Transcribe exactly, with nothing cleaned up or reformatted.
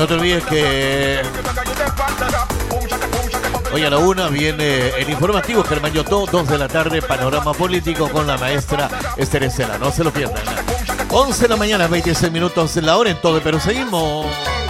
No te olvides que hoy a la una viene el informativo Germán Yotó, dos de la tarde, panorama político con la maestra Esther Estela. No se lo pierdan. once de la mañana, veintiséis minutos en la hora en todo, pero seguimos.